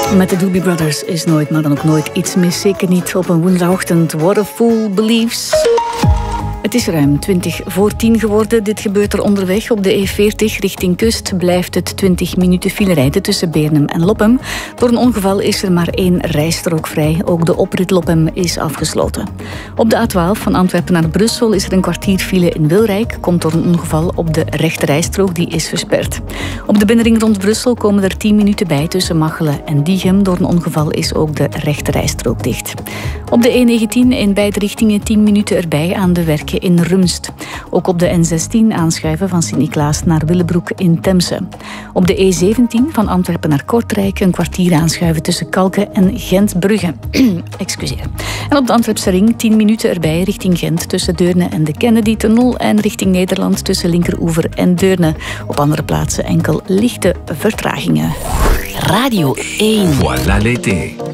Met de Doobie Brothers is nooit, maar dan ook nooit iets mis. Zeker niet op een woensdagochtend. What a fool believes. Het is ruim 10:20 geworden. Dit gebeurt er onderweg op de E40 richting kust. Blijft het 20 minuten file rijden tussen Beernem en Loppem. Door een ongeval is er maar 1 rijstrook vrij. Ook de oprit Loppem is afgesloten. Op de A12 van Antwerpen naar Brussel is er een kwartier file in Wilrijk. Komt door een ongeval op de rechte rijstrook, die is versperd. Op de binnenring rond Brussel komen er 10 minuten bij tussen Machelen en Diegem. Door een ongeval is ook de rechte rijstrook dicht. Op de E19 in beide richtingen 10 minuten erbij aan de werken in Rumst. Ook op de N16 aanschuiven van Sint-Niklaas naar Willebroek in Temse. Op de E17 van Antwerpen naar Kortrijk een kwartier aanschuiven tussen Kalken en Gent-Brugge. Excuseer. En op de Antwerpse ring 10 minuten erbij richting Gent tussen Deurne en de Kennedy-tunnel en richting Nederland tussen Linkeroever en Deurne. Op andere plaatsen enkel lichte vertragingen. Radio 1. Voilà l'été.